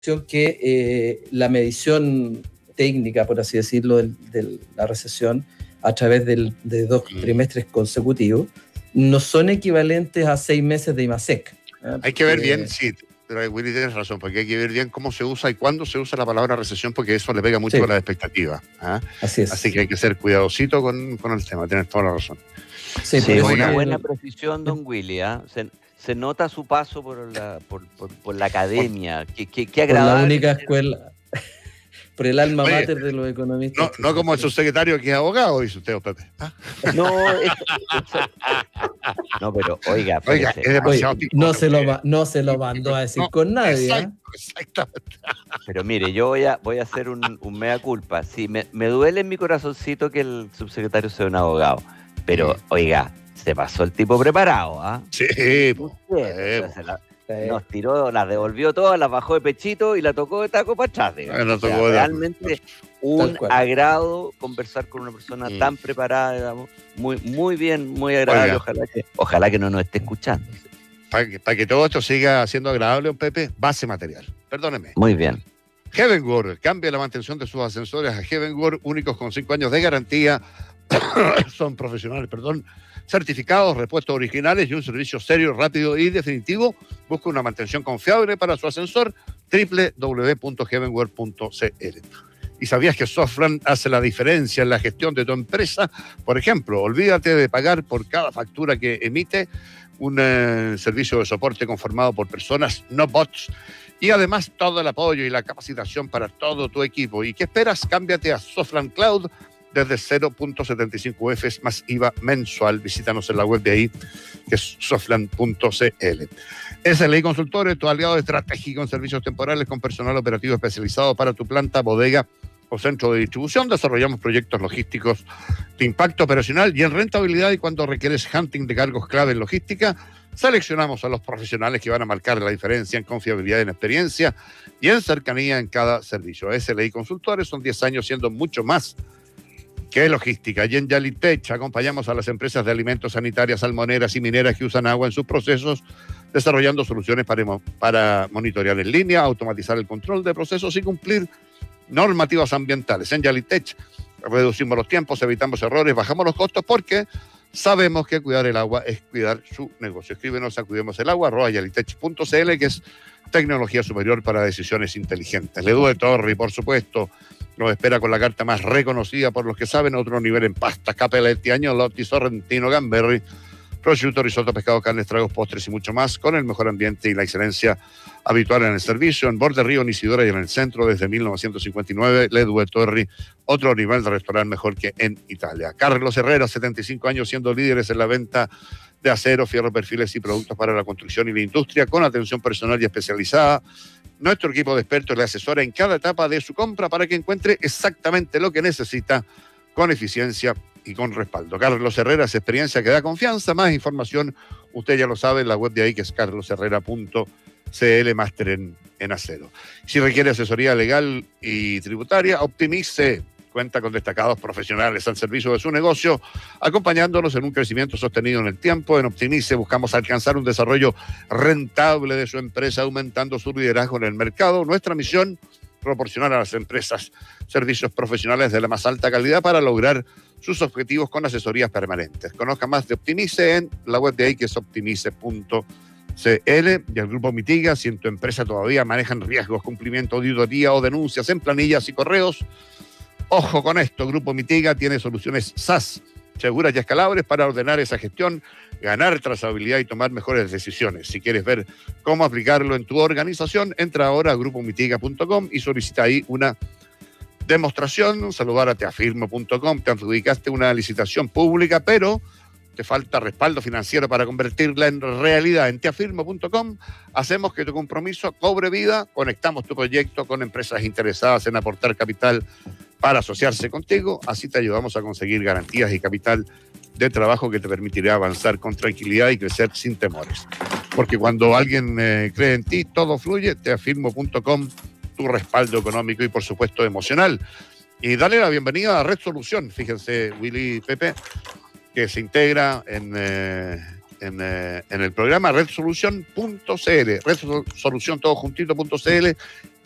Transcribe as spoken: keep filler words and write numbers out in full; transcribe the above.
que eh, la medición técnica, por así decirlo, de, de la recesión a través del, de dos mm. trimestres consecutivos no son equivalentes a seis meses de IMASEC. ¿eh? Hay que ver bien, sí, pero Willy tienes razón, porque hay que ver bien cómo se usa y cuándo se usa la palabra recesión, porque eso le pega mucho sí. a las expectativas. ¿eh? Así es. Así que hay que ser cuidadosito con, con el tema, tienes toda la razón. Sí, sí una que... buena precisión, don Willy, ¿eh? Se, se nota su paso por la, por, por, por la academia, qué, qué, qué agradable. Por la única escuela, por el alma Oye, mater de los economistas. No, no como el subsecretario que es abogado, dice usted, Pepe. ¿Ah? No, eso, eso, no, pero oiga, oiga es demasiado Oye, no, se lo, no se lo mandó a decir no, con nadie. Exacto, exactamente. Pero mire, yo voy a, voy a hacer un, un mea culpa. Sí, me, me duele en mi corazoncito que el subsecretario sea un abogado, pero sí. oiga, se pasó el tipo preparado, ¿ah? ¿eh? Sí, pues. Nos tiró, las devolvió todas, las bajó de pechito y la tocó de taco para atrás. No, o sea, tocó realmente de... un agrado conversar con una persona mm. tan preparada, digamos, muy, muy bien, muy agradable. Ojalá que, ojalá que no nos esté escuchando. Para que, para que todo esto siga siendo agradable, don Pepe, base material. Perdóneme. Muy bien. Heavenworld cambia la mantención de sus ascensores a Heavenworld, únicos con cinco años de garantía. Son profesionales, perdón. Certificados, repuestos originales y un servicio serio, rápido y definitivo. Busca una mantención confiable para su ascensor. doble u doble u doble u punto heavenworld punto c l. ¿Y sabías que Softland hace la diferencia en la gestión de tu empresa? Por ejemplo, olvídate de pagar por cada factura que emite, un eh, servicio de soporte conformado por personas, no bots, y además todo el apoyo y la capacitación para todo tu equipo. ¿Y qué esperas? Cámbiate a Softland Cloud desde cero punto setenta y cinco F más I V A mensual. Visítanos en la web de ahí, que es softland punto c l. S L I Consultores, tu aliado estratégico en servicios temporales con personal operativo especializado para tu planta, bodega o centro de distribución. Desarrollamos proyectos logísticos de impacto operacional y en rentabilidad, y cuando requieres hunting de cargos clave en logística, seleccionamos a los profesionales que van a marcar la diferencia en confiabilidad, en experiencia y en cercanía en cada servicio. S L I Consultores son diez años siendo mucho más que logística. Y en Yalitech acompañamos a las empresas de alimentos, sanitarias, salmoneras y mineras que usan agua en sus procesos, desarrollando soluciones para, para monitorear en línea, automatizar el control de procesos y cumplir normativas ambientales. En Yalitech reducimos los tiempos, evitamos errores, bajamos los costos, porque sabemos que cuidar el agua es cuidar su negocio. Escríbenos a cuidemos el agua, arroba yalitech punto c l, que es tecnología superior para decisiones inteligentes. Ledú de Torri, por supuesto, nos espera con la carta más reconocida por los que saben, otro nivel en pasta, Capelletti, Agnolotti, Sorrentino, Gamberri, prosciutto, risotto, pescado, carnes, tragos, postres y mucho más, con el mejor ambiente y la excelencia habitual en el servicio, en Borde Río, en Isidora y en el centro desde mil novecientos cincuenta y nueve. Ledú de Torri, otro nivel de restaurante mejor que en Italia. Carlos Herrera, setenta y cinco años, siendo líderes en la venta de acero, fierro, perfiles y productos para la construcción y la industria, con atención personal y especializada. Nuestro equipo de expertos le asesora en cada etapa de su compra para que encuentre exactamente lo que necesita, con eficiencia y con respaldo. Carlos Herrera es experiencia que da confianza. Más información, usted ya lo sabe, en la web de ahí, que es carlos herrera punto c l, máster en, en acero. Si requiere asesoría legal y tributaria, Optimice cuenta con destacados profesionales al servicio de su negocio, acompañándonos en un crecimiento sostenido en el tiempo. En Optimice buscamos alcanzar un desarrollo rentable de su empresa, aumentando su liderazgo en el mercado. Nuestra misión, proporcionar a las empresas servicios profesionales de la más alta calidad para lograr sus objetivos con asesorías permanentes. Conozca más de Optimice en la web de ahí, que es optimice punto c l. Y el Grupo Mitiga, si en tu empresa todavía manejan riesgos, cumplimiento, auditoría o denuncias en planillas y correos, ojo con esto. Grupo Mitiga tiene soluciones S A S, seguras y escalables, para ordenar esa gestión, ganar trazabilidad y tomar mejores decisiones. Si quieres ver cómo aplicarlo en tu organización, entra ahora a grupo mitiga punto com y solicita ahí una demostración. Saludar a teafirmo punto com. Te adjudicaste una licitación pública, pero te falta respaldo financiero para convertirla en realidad. En teafirmo punto com hacemos que tu compromiso cobre vida. Conectamos tu proyecto con empresas interesadas en aportar capital para asociarse contigo. Así te ayudamos a conseguir garantías y capital de trabajo que te permitirá avanzar con tranquilidad y crecer sin temores. Porque cuando alguien eh, cree en ti, todo fluye. teafirmo punto com, tu respaldo económico y, por supuesto, emocional. Y dale la bienvenida a Red Solución. Fíjense, Willy y Pepe, que se integra en, eh, en, eh, en el programa red solución punto c l. Red Solución, todo juntito, punto c l.